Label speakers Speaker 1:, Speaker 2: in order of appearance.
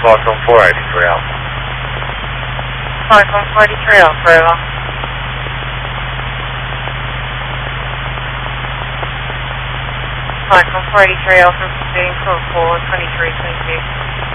Speaker 1: Falcon 483 Alpha.
Speaker 2: Falcon 483 Alpha, over. Falcon 483 Alpha, proceeding code 42322.